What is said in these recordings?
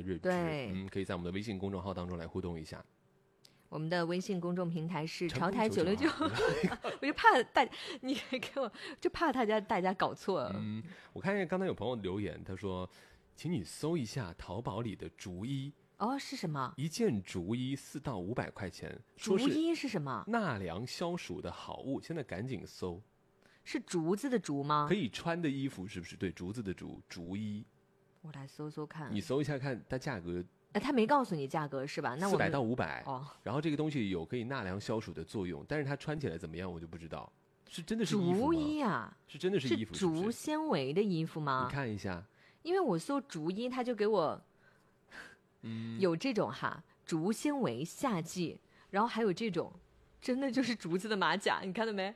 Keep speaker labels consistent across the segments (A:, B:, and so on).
A: 日志。
B: 对，
A: 可以在我们的微信公众号当中来互动一下。
B: 我们的微信公众平台是潮台
A: 969
B: 969，我就怕你给我就怕大家搞错了。
A: 我看见刚才有朋友留言，他说，请你搜一下淘宝里的竹衣。
B: 哦，是什么？
A: 一件竹衣4到500块钱，
B: 竹衣是什么？
A: 纳凉消暑的好物，现在赶紧搜。
B: 是竹子的竹吗？
A: 可以穿的衣服是不是？对，竹子的竹，竹衣。
B: 我来搜搜看。
A: 你搜一下看，它价格。
B: 他没告诉你价格是吧？那我
A: 400到500。
B: 哦。
A: 然后这个东西有可以纳凉消暑的作用，但是它穿起来怎么样我就不知道。是真的是衣服吗？
B: 竹衣啊？
A: 是真的是衣服？
B: 是竹纤维的衣服吗？
A: 你看一下。
B: 因为我搜竹衣，他就给我，有这种竹纤维夏季，然后还有这种，真的就是竹子的马甲，你看到没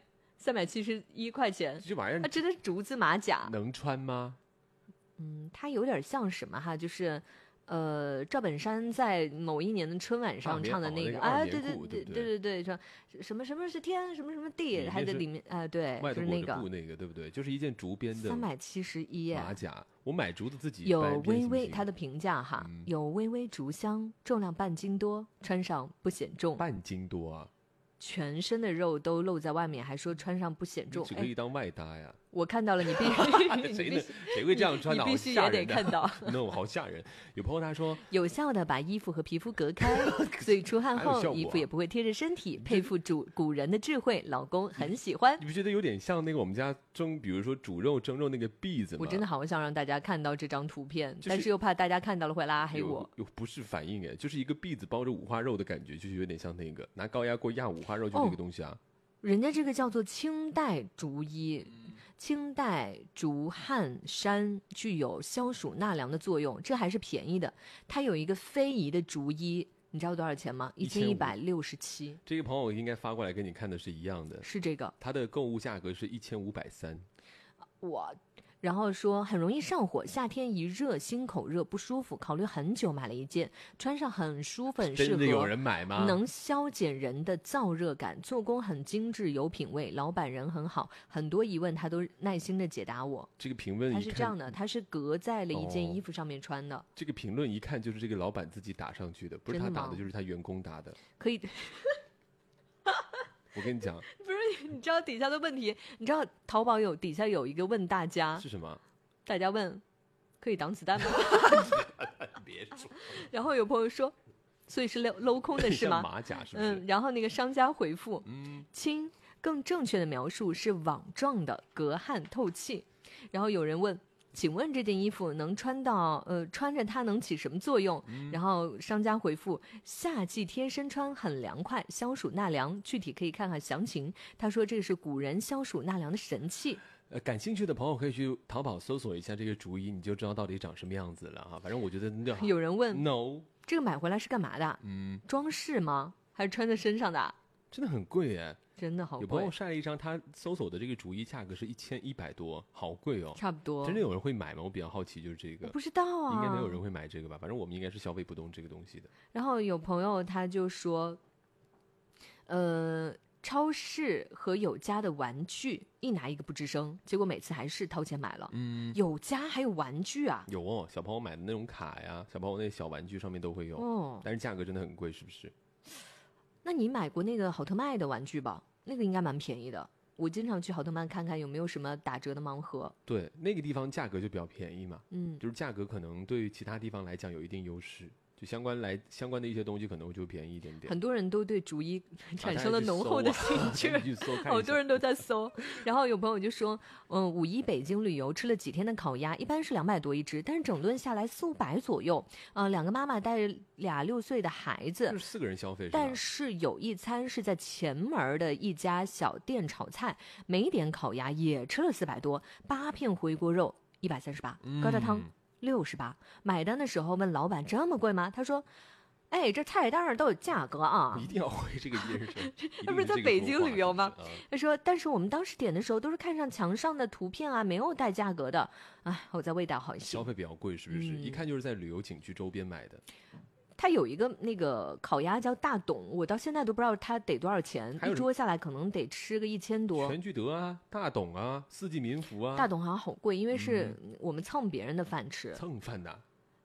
B: ？371块钱，
A: 这玩意儿
B: 它真的是竹子马甲，
A: 能穿吗？
B: 它有点像什么就是赵本山在某一年的春晚上唱的那个对，说什么什么是天，什么什么地，还在里面对，就是那个
A: 那个对不对？就是一件竹编的
B: 371
A: 马甲。我买竹子自己
B: 有微微它的评价有微微竹香，重量半斤多，穿上不显重。
A: 半斤多啊！
B: 全身的肉都露在外面，还说穿上不显重，
A: 只可以当外搭呀。
B: 我看到了，你必须
A: 谁会这样穿的？
B: 你必须也得看到。
A: no， 好吓人。有朋友他说，
B: 有效的把衣服和皮肤隔开，所以出汗后衣服也不会贴着身体，佩服古人的智慧，老公很喜欢。
A: 你不觉得有点像那个我们家比如说煮肉蒸肉那个篦子吗？
B: 我真的好想让大家看到这张图片，但是又怕大家看到了会拉黑我。
A: 有不是反应就是一个篦子包着五花肉的感觉，就是有点像那个拿高压锅压五花肉，就那个东西啊。
B: 人家这个叫做清代竹衣，清代竹汗衫，具有消暑纳凉的作用，这还是便宜的。它有一个非遗的竹衣，你知道多少钱吗？1167。
A: 这个朋友应该发过来跟你看的是一样的，
B: 是这个。
A: 它的购物价格是1530。
B: 然后说很容易上火，夏天一热心口热不舒服，考虑很久买了一件，穿上很舒服，很适合。
A: 真的有人买吗？
B: 能消减人的燥热感，做工很精致有品位，老板人很好，很多疑问他都耐心的解答我。
A: 这个评论
B: 他是这样的，他是隔在了一件衣服上面穿的。
A: 这个评论一看就是这个老板自己打上去的，不是他打的，就是他员工打的。
B: 可以。
A: 我跟你讲，
B: 不是，你知道底下的问题？你知道淘宝底下有一个问大家
A: 是什么？
B: 大家问，可以挡子弹吗？
A: 别说。
B: 然后有朋友说，所以是镂空的是吗？
A: 马甲是不是？
B: 然后那个商家回复，轻，更正确的描述是网状的，隔汗透气。然后有人问，请问这件衣服能穿着它能起什么作用？然后商家回复，夏季贴身穿很凉快，消暑纳凉，具体可以看看详情。他说这是古人消暑纳凉的神器。
A: 感兴趣的朋友可以去淘宝搜索一下这个竹衣，你就知道到底长什么样子了哈。反正我觉得
B: 有人问
A: ，no，
B: 这个买回来是干嘛的？装饰吗？还是穿在身上的？
A: 真的很贵耶，
B: 真的好贵。
A: 有朋友晒了一张，他搜索的这个竹衣价格是1100多，好贵哦。
B: 差不多。
A: 真的有人会买吗？我比较好奇，就是这个。
B: 我不知道啊，
A: 应该没有人会买这个吧？反正我们应该是消费不动这个东西的。
B: 然后有朋友他就说，超市和有家的玩具一拿一个不吱声，结果每次还是掏钱买了。有家还有玩具啊？
A: 有哦，小朋友买的那种卡呀，小朋友那小玩具上面都会有。但是价格真的很贵，是不是？
B: 那你买过那个好特卖的玩具吧？那个应该蛮便宜的。我经常去好特卖看看有没有什么打折的盲盒。
A: 对，那个地方价格就比较便宜嘛。就是价格可能对于其他地方来讲有一定优势。就相关的一些东西可能就便宜一点点。
B: 很多人都对竹衣产生了浓厚的兴趣，好多人都在搜。然后有朋友就说，5·1北京旅游吃了几天的烤鸭，一般是200多一只，但是整顿下来400-500左右。2个妈妈带着俩6岁的孩子，
A: 就是4个人消费。
B: 但是有一餐是在前门的一家小店炒菜，没点烤鸭也吃了400多，8片回锅肉138，高炸汤68。买单的时候问老板这么贵吗？他说，这菜单上都有价格啊。
A: 一定要会这个眼神。
B: 他不是在北京旅游吗？他说，但是我们当时点的时候都是看上墙上的图片啊，没有带价格的。我在味道好一些。
A: 消费比较贵是不是？一看就是在旅游景区周边买的。
B: 他有一个那个烤鸭叫大董，我到现在都不知道他得多少钱，一桌下来可能得吃个1000多。
A: 全聚德啊，大董啊，四季民福啊。
B: 大董好像好贵，因为是我们蹭别人的饭吃。
A: 蹭饭的。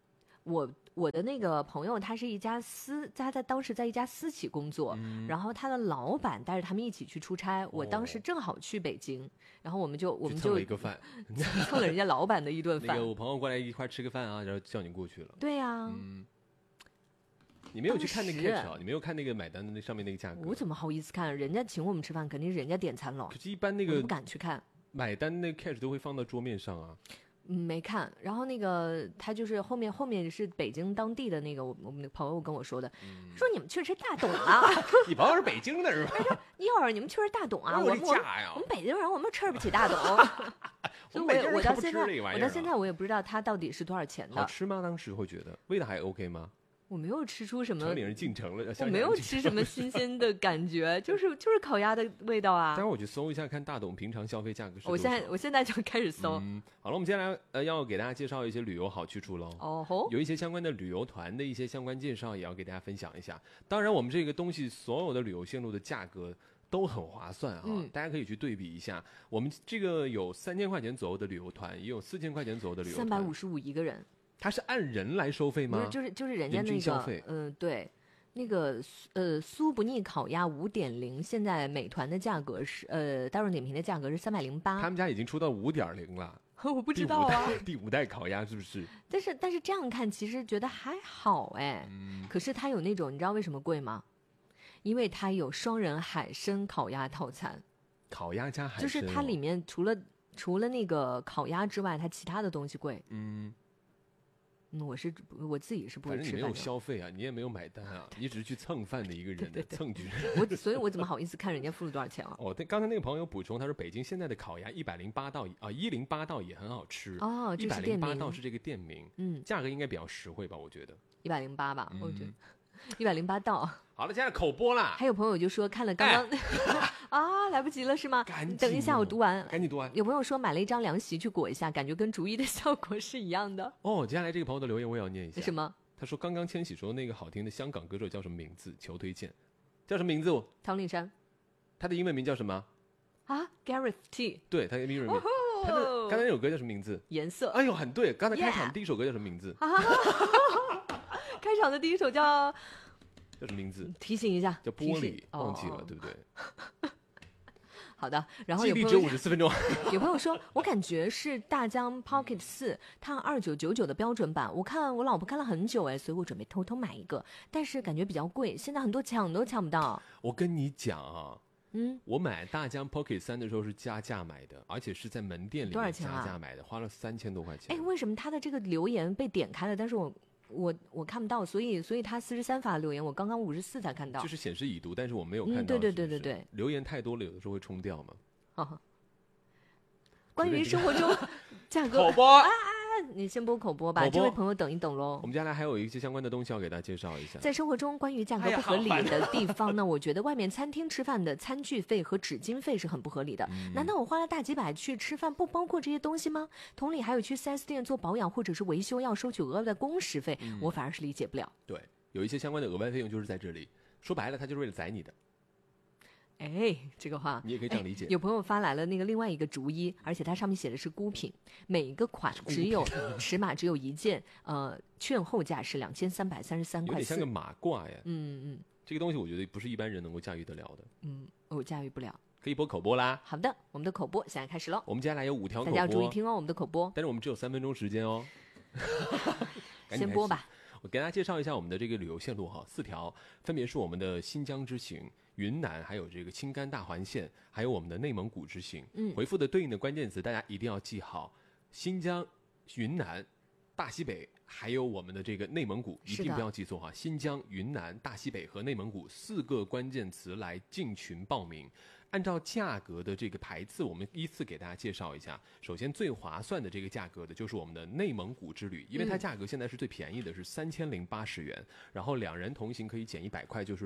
B: 我的那个朋友，他在当时在一家私企工作，然后他的老板带着他们一起去出差，我当时正好去北京，然后我们就
A: 蹭了一个饭，
B: 蹭了人家老板的一顿饭。
A: 那个我朋友过来一块吃个饭啊，然后叫你过去了。
B: 对呀。
A: 你没有去看那个 catch 啊？你没有看那个买单的那上面那个价格？
B: 我怎么好意思看？人家请我们吃饭，肯定是人家点餐了。
A: 可是，一般那个
B: 我不敢去看。
A: 买单那个 catch 都会放到桌面上啊。
B: 没看。然后那个他就是后面是北京当地的那个我们的朋友跟我说的，说你们去吃大董啊。
A: 你朋友是北京的是吧？
B: 一会儿你们去吃大董啊，我们北京人我们吃不起大董。所以我到现在我也不知道它到底是多少钱的。
A: 好吃吗？当时会觉得味道还 OK 吗？
B: 我没有吃出什么，
A: 城里人进城了，
B: 我没有吃什么新鲜的感觉，就是烤鸭的味道啊。
A: 待会儿我去搜一下，看大董平常消费价格是多
B: 少。我现在就开始搜。
A: 好了，我们接下来要给大家介绍一些旅游好去处喽。
B: 哦吼，
A: 有一些相关的旅游团的一些相关介绍，也要给大家分享一下。当然，我们这个东西所有的旅游线路的价格都很划算啊，大家可以去对比一下。我们这个有3000块钱左右的旅游团，也有4000块钱左右的旅游团。
B: 355一个人。
A: 它是按人来收费吗？
B: 就是人家那个对，那个苏不腻烤鸭5.0，现在美团的价格是大众点评的价格是308。
A: 他们家已经出到5.0了。
B: 我不知道啊，
A: 第5代烤鸭是不是？
B: 但是这样看其实觉得还好哎。可是它有那种，你知道为什么贵吗？因为它有双人海参烤鸭套餐。
A: 烤鸭加海参，
B: 就是它里面除了那个烤鸭之外，它其他的东西贵。我自己是不会吃饭的。
A: 反正你没有消费啊，你也没有买单啊，你只是去蹭饭的一个人，蹭局。
B: 所以我怎么好意思看人家付了多少钱啊？
A: 刚才那个朋友补充，他说北京现在的烤鸭108道也很好吃
B: 哦，这是店名。
A: 108道是这个店名，价格应该比较实惠吧？我觉得
B: 108吧，我觉得108道。
A: 好了，接下来口播啦。
B: 还有朋友就说看了刚刚啊，来不及了是吗？等一下我读完，
A: 赶紧读完。
B: 有朋友说买了一张凉席去裹一下，感觉跟逐一的效果是一样的。
A: 接下来这个朋友的留言我也要念一下。
B: 什么？
A: 他说刚刚千玺说那个好听的香港歌手叫什么名字？求推荐。叫什么名字？
B: 唐令山。
A: 他的英文名叫什么？
B: 啊 ，Gareth T。
A: 对，他的英文名。刚才那首歌叫什么名字？
B: 颜色。
A: 哎呦，很对。刚才开场第一首歌叫什么名字？
B: 开场的第一首叫
A: 什么名字？
B: 提醒一下。
A: 叫玻璃，忘记了，对不对？
B: 好的，然后有
A: 朋友只54分钟。
B: 有朋友说，我感觉是大疆 Pocket 4，它2999的标准版。我看我老婆看了很久所以我准备偷偷买一个，但是感觉比较贵，现在很多抢都抢不到。
A: 我跟你讲啊，我买大疆 Pocket 3的时候是加价买的，而且是在门店里面加价买的，花了3000多块钱。
B: 为什么他的这个留言被点开了，但是我看不到，所以他43发留言，我刚刚54才看到，
A: 就是显示已读，但是我没有看到。
B: 对，
A: 留言太多了，有的时候会冲掉嘛。
B: 关于生活中价格
A: 口播
B: 你先播口播吧，这位朋友等一等喽。
A: 我们接下来还有一些相关的东西要给大家介绍一下。
B: 在生活中关于价格不合理的地方呢，我觉得外面餐厅吃饭的餐具费和纸巾费是很不合理的。难道我花了大几百去吃饭不包括这些东西吗？同理，还有去 4S 店做保养或者是维修要收取额外的工时费，我反而是理解不了。
A: 对，有一些相关的额外费用就是在这里，说白了，它就是为了宰你的。
B: 这个话
A: 你也可以这样理解。
B: 有朋友发来了那个另外一个逐一，而且它上面写的是孤品，每一个款尺码只有一件，券后价是2333块4，
A: 有点像个马褂呀。这个东西我觉得不是一般人能够驾驭得了的。
B: 我驾驭不了。
A: 可以播口播啦。
B: 好的，我们的口播现在开始了。
A: 我们接下来有5条口播，
B: 大家要注意听哦，我们的口播。
A: 但是我们只有3分钟时间哦。
B: 先播吧。
A: 我给大家介绍一下我们的这个旅游线路4条，分别是我们的新疆之行、云南，还有这个青甘大环线，还有我们的内蒙古之行。回复的对应的关键词大家一定要记好：新疆、云南、大西北，还有我们的这个内蒙古，一定不要记错新疆、云南、大西北和内蒙古4个关键词来进群报名。按照价格的这个排次，我们依次给大家介绍一下。首先最划算的这个价格的就是我们的内蒙古之旅，因为它价格现在是最便宜的，是3080元，然后2人同行可以减100块，就是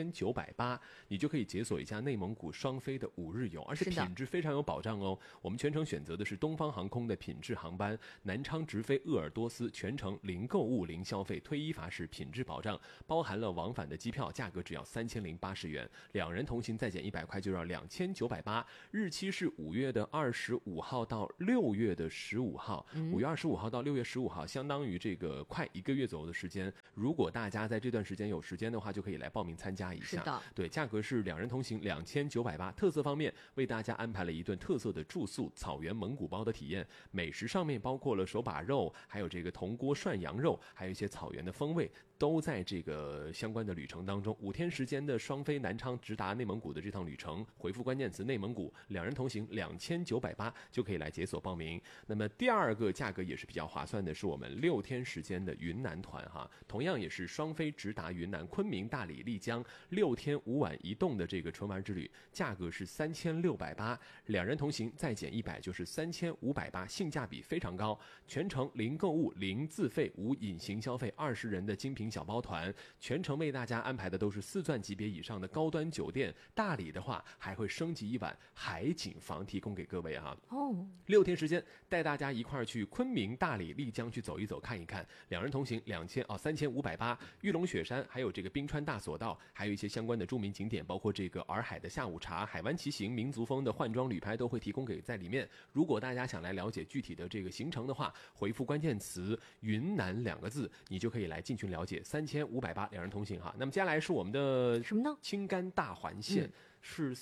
A: 2980，你就可以解锁一下内蒙古双飞的5日游，而且品质非常有保障哦。我们全程选择的是东方航空的品质航班，南昌直飞鄂尔多斯，全程零购物零消费，退一罚十，品质保障，包含了往返的机票，价格只要3080元，2人同行再减100块就要 2980，日期是5月25号到6月15号，5月25号到6月15号，相当于这个快1个月左右的时间。如果大家在这段时间有时间的话，就可以来报名参加一下。
B: 是的，
A: 对，价格是2人同行2980。特色方面，为大家安排了一顿特色的住宿草原蒙古包的体验，美食上面包括了手把肉，还有这个铜锅涮羊肉，还有一些草原的风味，都在这个相关的旅程当中。5天时间的双飞南昌直达内蒙古的这趟旅程，回复关键词内蒙古，2人同行2980就可以来解锁报名。那么第二个价格也是比较划算的，是我们6天时间的云南团哈，同样也是双飞直达云南昆明、大理、丽江，6天5晚1动的这个纯玩之旅，价格是3680，2人同行再减100就是3580，性价比非常高。全程零购物、零自费、无隐形消费，20人的精品小包团，全程为大家安排的都是4钻级别以上的高端酒店。大理的话还会升级1晚海景房提供给各位哈。6天时间带大家一块儿去昆明、大理、丽江去走一走看一看，2人同行3580，玉龙雪山还有这个冰川大索道，还有一些相关的著名景点，包括这个洱海的下午茶、海湾骑行、民族风的换装旅拍都会提供给在里面。如果大家想来了解具体的这个行程的话，回复关键词云南2个字，你就可以来进群了解。3580，2人同行哈。那么接下来是我们的
B: 什么呢？
A: 青甘大环线。是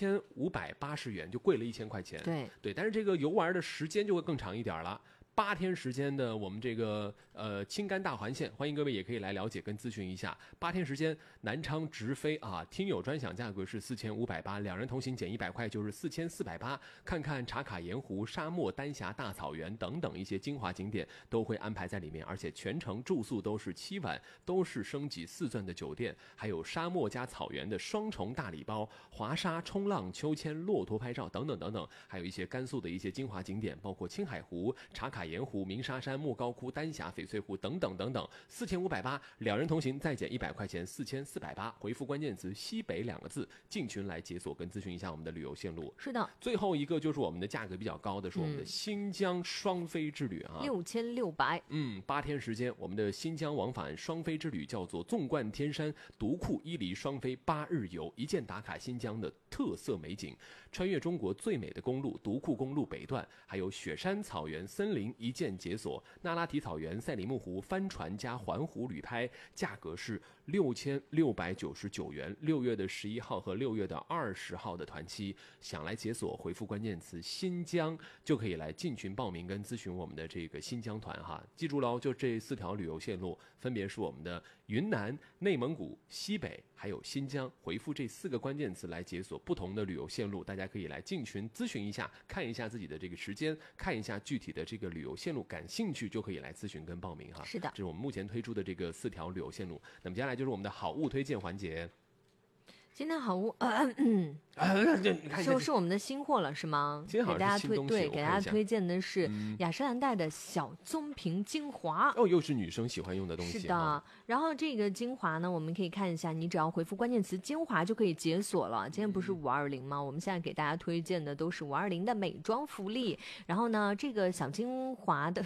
A: 4580元，就贵了1000块钱。对，但是这个游玩的时间就会更长一点了。8天时间的我们这个青甘大环线，欢迎各位也可以来了解跟咨询一下。8天时间南昌直飞啊，听友专享价格是4580，2人同行减100块就是4480。看看茶卡盐湖、沙漠、丹霞、大草原等等一些精华景点都会安排在里面，而且全程住宿都是7晚，都是升级4钻的酒店，还有沙漠加草原的双重大礼包，滑沙、冲浪、秋千、骆驼拍照等等等等，还有一些甘肃的一些精华景点，包括青海湖、茶卡盐湖、鸣沙山、莫高窟、丹霞、翡翠湖等等等等。4580，2人同行再减100块钱，4480。回复关键词西北2个字进群来解锁跟咨询一下我们的旅游线路。
B: 是的，
A: 最后一个就是我们的价格比较高的是我们的新疆双飞之旅啊
B: ，6600。
A: 8天时间，我们的新疆往返双飞之旅叫做纵贯天山独库伊犁双飞8日游，一键打卡新疆的特色美景，穿越中国最美的公路独库公路北段，还有雪山、草原、森林一键解锁，那拉提草原、赛里木湖帆船加环湖旅拍，价格是6699元。6月11号和6月20号的团期，想来解锁回复关键词新疆就可以来进群报名跟咨询我们的这个新疆团哈。记住喽，就这4条旅游线路分别是我们的云南、内蒙古、西北还有新疆，回复这4个关键词来解锁不同的旅游线路，大家可以来进群咨询一下，看一下自己的这个时间，看一下具体的这个旅游线路，感兴趣就可以来咨询跟报名哈。
B: 是的，
A: 这是我们目前推出的这个4条旅游线路。那么接下来就是我们的好物推荐环节。
B: 今天好物，
A: 你看
B: 是我们的新货了是吗？
A: 今天好像是新东西，
B: 给大家推荐的是雅诗兰黛的小棕瓶精华。
A: 又是女生喜欢用的东西。
B: 是的，然后这个精华呢，我们可以看一下，你只要回复关键词精华就可以解锁了。今天不是520吗？我们现在给大家推荐的都是520的美妆福利。然后呢，这个小棕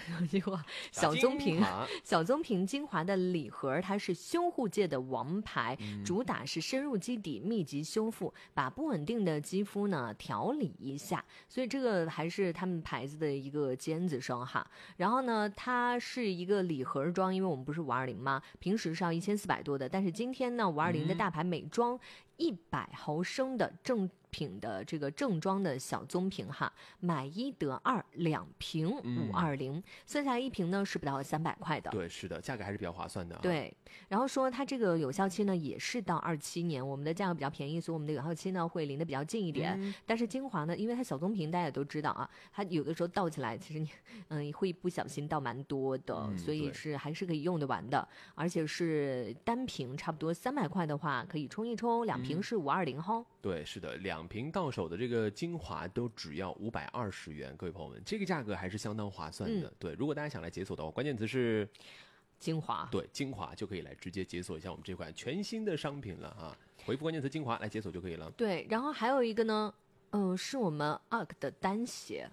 B: 瓶精华的礼盒，它是修护界的王牌，主打是深入基底、密集修复，把不稳定的肌肤呢调理一下，所以这个还是他们牌子的一个尖子生哈。然后呢，它是一个礼盒装，因为我们不是520吗？平时是要1400多的，但是今天呢，520的大牌美妆100毫升的正品的这个正装的小棕瓶哈，买1得2，2瓶520，算下来1瓶呢是不到300块的。
A: 对，是的，价格还是比较划算的。
B: 对，然后说它这个有效期呢也是到27年，我们的价格比较便宜，所以我们的有效期呢会离得比较近一点。但是精华呢，因为它小棕瓶大家也都知道啊，它有的时候倒起来，其实你会不小心倒蛮多的，所以还是可以用得完的，而且是单瓶差不多300块的话可以冲一冲，2瓶是520哈。
A: 对，是的，2瓶到手的这个精华都只要520元，各位朋友们，这个价格还是相当划算的。对，如果大家想来解锁的话，关键词是
B: 精华，
A: 对，精华就可以来直接解锁一下我们这款全新的商品了啊！回复关键词精华来解锁就可以了。
B: 对，然后还有一个呢，是我们 UGG 的单鞋。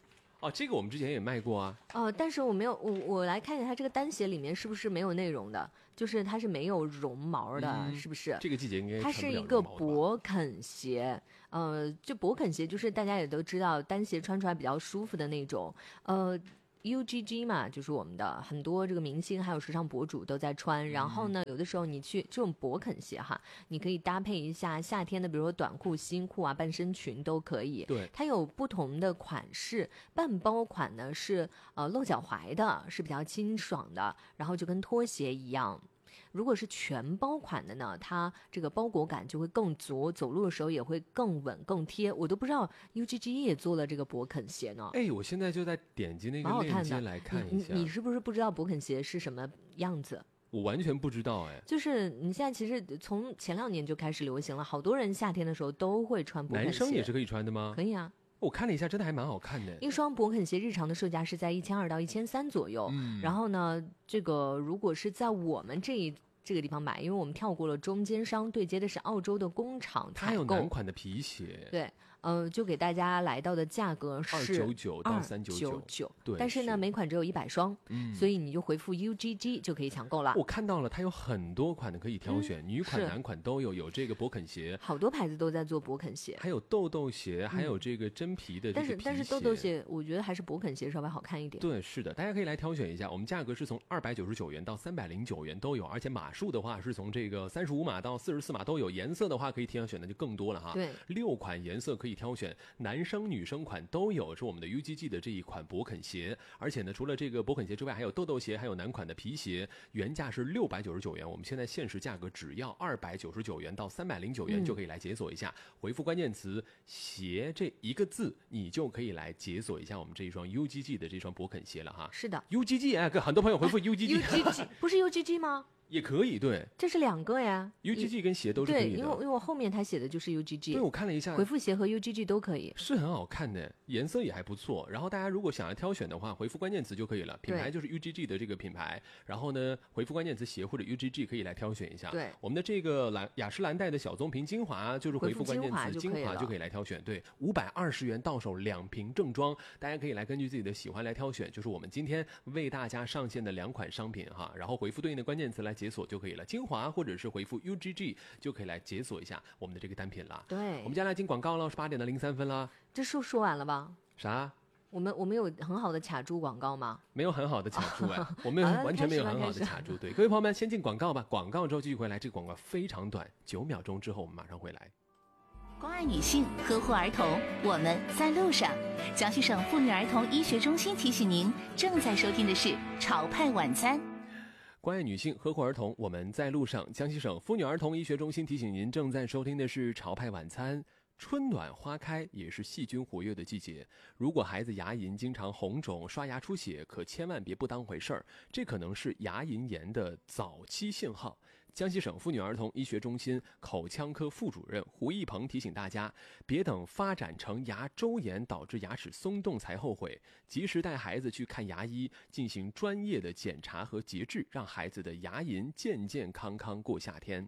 A: 哦，这个我们之前也卖过啊。
B: 但是我没有，我来看一下它这个单鞋里面是不是没有内容的，就是它是没有绒毛的，是不是？
A: 这个季节应该
B: 它是一个勃肯鞋，就勃肯鞋就是大家也都知道，单鞋穿出来比较舒服的那种，UGG 嘛，就是我们的很多这个明星还有时尚博主都在穿。然后呢，有的时候你去这种勃肯鞋哈，你可以搭配一下夏天的，比如说短裤、新裤啊、半身裙都可以。
A: 对，
B: 它有不同的款式，半包款呢是露脚踝的，是比较清爽的，然后就跟拖鞋一样。如果是全包款的呢，它这个包裹感就会更足，走路的时候也会更稳更贴。我都不知道 UGG 也做了这个勃肯鞋呢。
A: 哎，我现在就在点击那个链接来看一下。
B: 你是不是不知道勃肯鞋是什么样子？
A: 我完全不知道哎。
B: 就是你现在其实从前2年就开始流行了，好多人夏天的时候都会穿勃肯鞋。
A: 男生也是可以穿的吗？
B: 可以啊。
A: 我看了一下，真的还蛮好看的。
B: 一双勃肯鞋日常的售价是在1200到1300左右。然后呢，这个如果是在我们这个地方买，因为我们跳过了中间商，对接的是澳洲的工厂采购。
A: 它有男款的皮鞋。
B: 对。就给大家来到的价格是
A: 299到399，对。
B: 但是呢，每款只有100双，所以你就回复 UGG 就可以抢购了。
A: 我看到了，它有很多款的可以挑选，女款、男款都有。有这个勃肯鞋，
B: 好多牌子都在做勃肯鞋，
A: 还有豆豆鞋，还有这个真皮的这个皮鞋。
B: 但是豆豆鞋，我觉得还是勃肯鞋稍微好看一点。
A: 对，是的，大家可以来挑选一下。我们价格是从299元到309元都有，而且码数的话是从这个35码到44码都有。颜色的话可以挑选的就更多了哈。
B: 对
A: ，6款颜色可以挑选。男生女生款都有，是我们的 UGG 的这一款勃肯鞋。而且呢，除了这个勃肯鞋之外，还有豆豆鞋，还有男款的皮鞋，原价是699元，我们现在限时价格只要299元到309元就可以来解锁一下。回复关键词鞋这一个字，你就可以来解锁一下我们这一双 UGG 的这双勃肯鞋了哈。
B: 是的
A: ，UGG 哎，很多朋友回复
B: UGG 不是 UGG 吗？
A: 也可以，对，
B: 这是2个呀。
A: UGG 跟鞋都是可以的。
B: 对，因为我后面它写的就是 UGG。
A: 对，我看了一下，
B: 回复鞋和 UGG 都可以，
A: 是很好看的，颜色也还不错。然后大家如果想要挑选的话，回复关键词就可以了。品牌就是 UGG 的这个品牌，然后呢，回复关键词鞋或者 UGG 可以来挑选一下。
B: 对，
A: 我们的这个雅诗兰黛的小棕瓶精华就是回复关键词精华就可以来挑选。对，520元到手2瓶正装，大家可以来根据自己的喜欢来挑选。就是我们今天为大家上线的2款商品哈，然后回复对应的关键词来解锁就可以了。精华或者是回复 UGG 就可以来解锁一下我们的这个单品了。
B: 对，
A: 我们接下来进广告了，是8点的03分了。
B: 这说完了吧？
A: 啥？
B: 我们有很好的卡住广告吗？
A: 没有很好的卡住哎，我们完全没有很好的卡住。对，各位朋友们，先进广告吧。广告之后继续回来，这个广告非常短，9秒钟之后我们马上回来。
C: 关爱女性，呵护儿童，我们在路上。江西省妇女儿童医学中心提醒您，正在收听的是潮派晚餐。
A: 关爱女性，呵护儿童，我们在路上。江西省妇女儿童医学中心提醒您，正在收听的是潮派晚餐。春暖花开也是细菌活跃的季节，如果孩子牙龈经常红肿、刷牙出血，可千万别不当回事儿，这可能是牙龈炎的早期信号。江西省妇女儿童医学中心口腔科副主任胡一鹏提醒大家，别等发展成牙周炎导致牙齿松动才后悔，及时带孩子去看牙医，进行专业的检查和节制，让孩子的牙龈健健康康过夏天。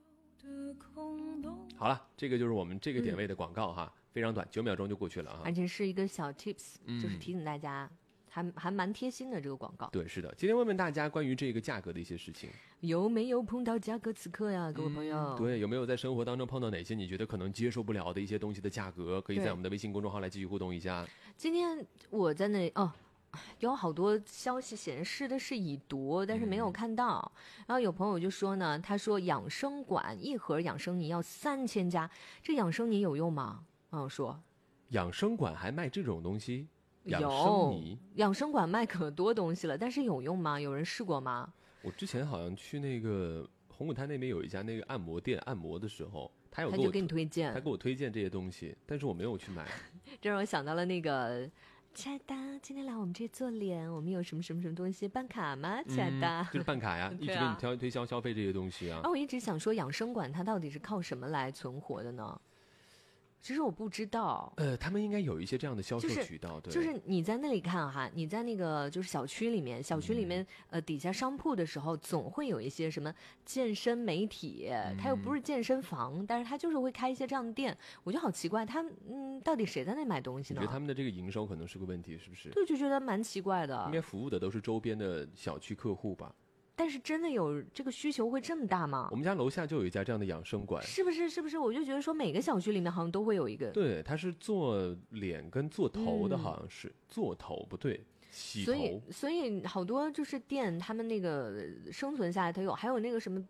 A: 好了，这个就是我们这个点位的广告哈，非常短，9秒钟就过去了啊，
B: 而且是一个小 tips，就是提醒大家。还蛮贴心的这个广告。
A: 对，是的。今天问问大家关于这个价格的一些事情，
B: 有没有碰到价格刺客呀，各位朋友？
A: 对，有没有在生活当中碰到哪些你觉得可能接受不了的一些东西的价格？可以在我们的微信公众号来继续互动一下。
B: 今天我在那有好多消息显示的是已读，但是没有看到。然后有朋友就说呢，他说养生馆1盒养生泥要3000加，这养生泥有用吗？朋友说，
A: 养生馆还卖这种东西？
B: 养生馆卖可多东西了，但是有用吗？有人试过吗？
A: 我之前好像去那个红谷滩那边有一家那个按摩店按摩的时候，他
B: 就给你推荐，
A: 他给我推荐这些东西，但是我没有去买。
B: 这让我想到了那个，亲爱的，今天来我们这做脸，我们有什么什么什么东西，办卡吗？亲爱的，
A: 就是办卡呀，一直给你推销消费这些东西啊。
B: 我一直想说，养生馆它到底是靠什么来存活的呢？ 其实我不知道。
A: 他们应该有一些这样的销售渠道，对，
B: 就是你在那里看哈，你在那个就是小区里面底下商铺的时候，总会有一些什么健身媒体，它又不是健身房，但是它就是会开一些这样的店，我觉得好奇怪，他到底谁在那买东西呢？
A: 我觉得他们的这个营收可能是个问题，是不是？
B: 对，就觉得蛮奇怪的。
A: 应该服务的都是周边的小区客户吧？
B: 但是真的有这个需求会这么大吗？
A: 我们家楼下就有一家这样的养生馆，
B: 是不是？我就觉得说每个小区里面好像都会有一个。
A: 对，它是做脸跟做头的，好像是做头不对，洗头。
B: 所以好多就是店，他们那个生存下来，还有那个什么